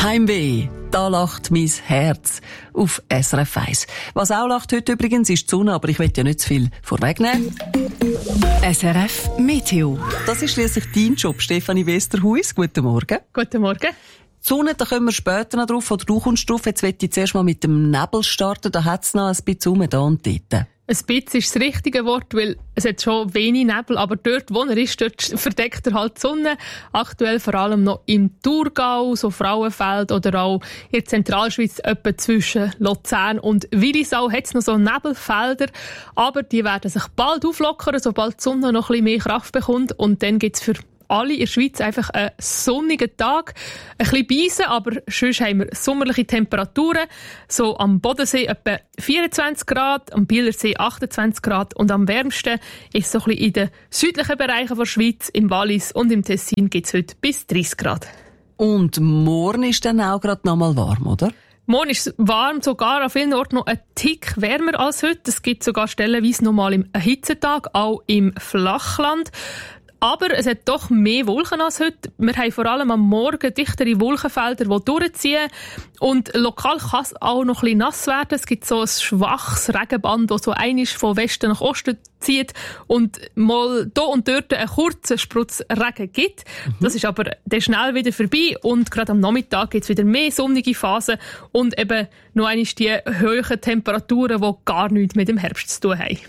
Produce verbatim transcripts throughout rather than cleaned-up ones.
Heimweh, da lacht mein Herz auf S R F eins. Was auch lacht heute übrigens ist die Sonne, aber ich will ja nicht zu viel vorwegnehmen. S R F Meteo. Das ist schliesslich dein Job, Stefanie Westerhuis. Guten Morgen. Guten Morgen. Die Sonne, da kommen wir später noch drauf, oder du kommst drauf. Jetzt will ich zuerst mal mit dem Nebel starten, da hat es noch ein bisschen um da und dort. Ein bisschen ist das richtige Wort, weil es hat schon wenig Nebel, aber dort, wo er ist, dort verdeckt er halt die Sonne. Aktuell vor allem noch im Thurgau, so Frauenfeld oder auch in der Zentralschweiz, etwa zwischen Luzern und Willisau, hat es noch so Nebelfelder, aber die werden sich bald auflockern, sobald die Sonne noch ein bisschen mehr Kraft bekommt, und dann gibt es für alle in der Schweiz einfach einen sonnigen Tag. Ein bisschen Beisen, aber sonst haben wir sommerliche Temperaturen. So am Bodensee etwa vierundzwanzig Grad, am Bielersee achtundzwanzig Grad und am wärmsten ist so ein bisschen in den südlichen Bereichen der Schweiz, im Wallis und im Tessin gibt es heute bis dreißig Grad. Und morgen ist dann auch gerade noch mal warm, oder? Morgen ist es warm, sogar an vielen Orten noch ein Tick wärmer als heute. Es gibt sogar stellenweise noch mal einen Hitzetag, auch im Flachland. Aber es hat doch mehr Wolken als heute. Wir haben vor allem am Morgen dichtere Wolkenfelder, die durchziehen. Und lokal kann es auch noch ein bisschen nass werden. Es gibt so ein schwaches Regenband, das so einmal von Westen nach Osten zieht und mal da und dort einen kurzen Sprutz Regen gibt. Mhm. Das ist aber dann schnell wieder vorbei und gerade am Nachmittag gibt es wieder mehr sonnige Phasen und eben noch einmal die hohen Temperaturen, die gar nichts mit dem Herbst zu tun haben.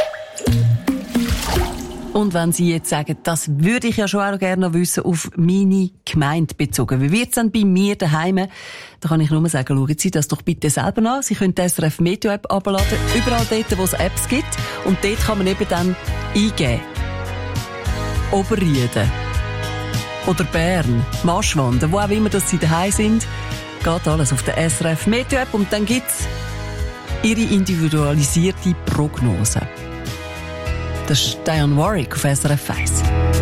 Und wenn Sie jetzt sagen, das würde ich ja schon auch gerne noch wissen, auf meine Gemeinde bezogen. Wie wird es dann bei mir daheim? Da kann ich nur sagen, schauen Sie das doch bitte selber an. Sie können die S R F Meteo App abladen, überall dort, wo es Apps gibt. Und dort kann man eben dann eingeben. Oberrieden. Oder Bern, Maschwanden, wo auch immer dass Sie daheim sind. Geht alles auf der S R F Meteo App und dann gibt es Ihre individualisierte Prognose. Das ist Dionne Warwick auf S R F eins.